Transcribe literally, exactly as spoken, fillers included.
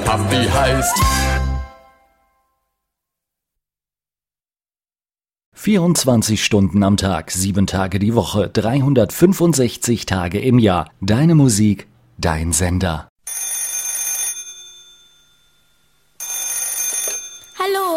Papi heißt. vierundzwanzig Stunden am Tag, sieben Tage die Woche, dreihundertfünfundsechzig Tage im Jahr. Deine Musik, dein Sender. Hallo,